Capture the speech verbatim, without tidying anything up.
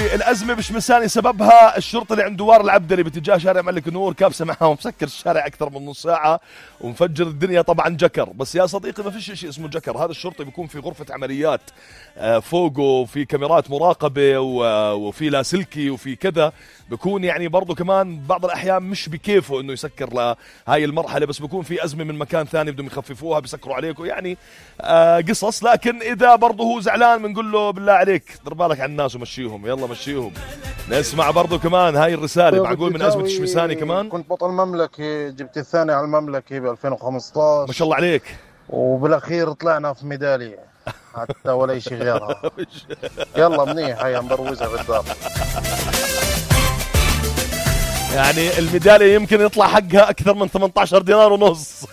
حبيبي الأزمة بشمساني سببها الشرطة اللي عند دوار العبدلي باتجاه شارع ملك نور، كابسة معها ومسكر الشارع أكثر من نص ساعة ومفجر الدنيا. طبعا جكر، بس يا صديقي ما فيش شيء اسمه جكر. هذا الشرطي بيكون في غرفة عمليات فوقه، في كاميرات مراقبة وفي لاسلكي وفي كذا، بيكون يعني برضو كمان بعض الأحيان مش بكيفه إنه يسكر لهاي المرحلة، بس بيكون في أزمة من مكان ثاني بدهم يخففوها بيسكروا عليكم يعني آه قصص. لكن إذا برضو هو زعلان بنقول له بالله عليك دير بالك على الناس ومشيهم، يلا مشيهم. نسمع برضو كمان هاي الرسالة، معقول من أزمة الشمساني كمان؟ كنت بطل مملكة، جبت الثاني على المملكة ب ألفين وخمسطعش ما شاء الله عليك، وبالأخير طلعنا في ميدالية حتى ولا شيء غيرها. يلا منيح، هيا نبروزها بالدار. يعني الميدالية يمكن يطلع حقها أكثر من ثمانية عشر دينار ونص.